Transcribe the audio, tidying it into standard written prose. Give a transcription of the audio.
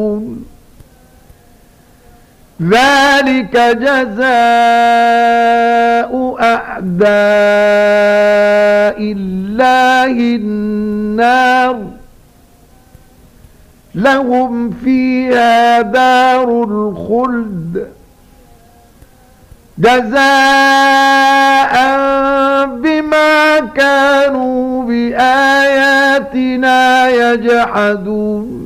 ذلك جزاء أعداء الله النار لهم فيها دار الخلد جزاء بما كانوا بآياتنا يجحدون